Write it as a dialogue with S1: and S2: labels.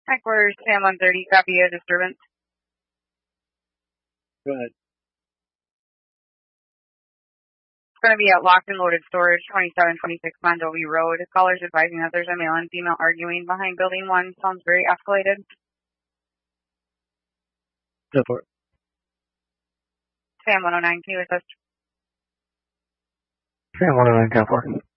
S1: Headquarters, Sam 130, copy a disturbance.
S2: Go ahead.
S1: It's going to be at locked and loaded storage, 2726 Mondovi Road. Callers advising that there's a male and female arguing behind building 1. Sounds very escalated.
S2: Go for it.
S1: Sam 109, can you assist?
S2: Sam 109, go for it.